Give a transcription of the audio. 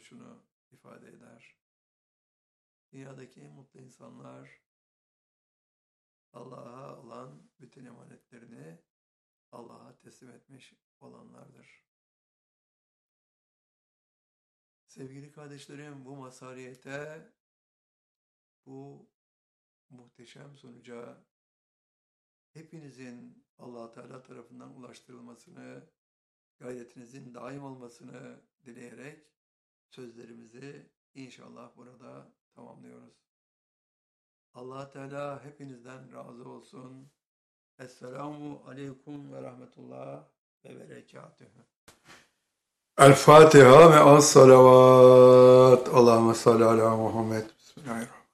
şunu ifade eder. Dünyadaki en mutlu insanlar Allah'a olan bütün emanetlerini Allah'a teslim etmiş olanlardır. Sevgili kardeşlerim, bu mazhariyete, bu muhteşem sonuca hepinizin Allah Teala tarafından ulaştırılmasını, gayretinizin daim olmasını dileyerek sözlerimizi inşallah burada tamamlıyoruz. Allah Teala hepinizden razı olsun. Esselamu aleyküm ve rahmetullah ve berekatühü. El Fatiha ve as salavat. Allahümme salli ala Muhammed. Bismillahirrahmanirrahim.